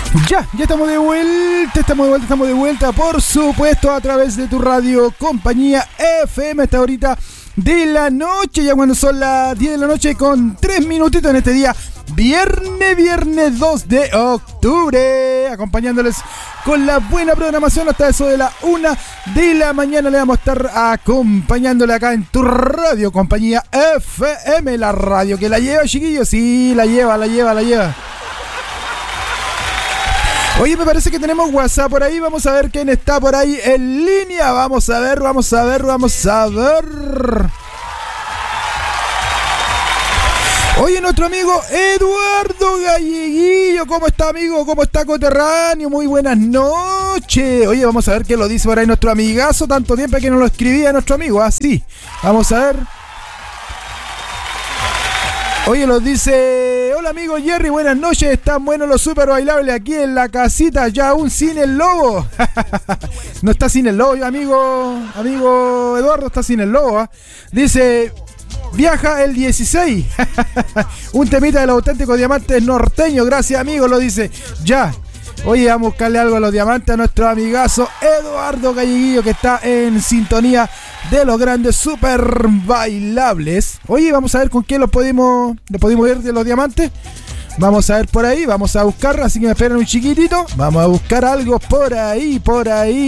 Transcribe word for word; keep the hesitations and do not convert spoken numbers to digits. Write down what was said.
Ya, ya estamos de vuelta, estamos de vuelta, estamos de vuelta, por supuesto, a través de tu radio Compañía F M, hasta ahorita de la noche, ya cuando son las diez de la noche con tres minutitos en este día, viernes, viernes dos de octubre, acompañándoles con la buena programación hasta eso de la una de la mañana. Le vamos a estar acompañándole acá en tu radio Compañía F M, la radio que la lleva, chiquillos, sí, la lleva, la lleva, la lleva. Oye, me parece que tenemos WhatsApp por ahí. Vamos a ver quién está por ahí en línea. Vamos a ver, vamos a ver, vamos a ver. Oye, nuestro amigo Eduardo Galleguillo. ¿Cómo está, amigo? ¿Cómo está, coterráneo? Muy buenas noches. Oye, vamos a ver qué lo dice por ahí nuestro amigazo. Tanto tiempo que no lo escribía nuestro amigo. Así. Vamos a ver. Oye, nos dice: hola amigo Jerry, buenas noches, están buenos los super bailables aquí en la casita, ya aún sin el lobo. No está sin el lobo, amigo, amigo Eduardo, está sin el lobo, ¿eh? Dice: viaja el dieciséis. Un temita del auténtico diamante norteño, gracias amigo, lo dice. Ya. Oye, vamos a buscarle algo a los diamantes a nuestro amigazo Eduardo Galleguillo, que está en sintonía de los grandes super bailables. Oye, vamos a ver con quién lo podemos, lo podemos ir de los diamantes. Vamos a ver por ahí, vamos a buscar, así que me esperan un chiquitito. Vamos a buscar algo por ahí, por ahí.